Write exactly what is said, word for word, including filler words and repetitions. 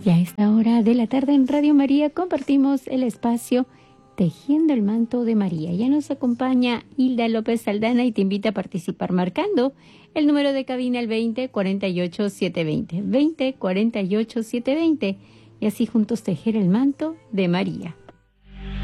Y a esta hora de la tarde en Radio María compartimos el espacio Tejiendo el Manto de María. Ya nos acompaña Hilda López Saldana y te invita a participar marcando el número de cabina el veinte cuarenta y ocho setecientos veinte, veinte cuarenta y ocho setecientos veinte y así juntos tejer el manto de María.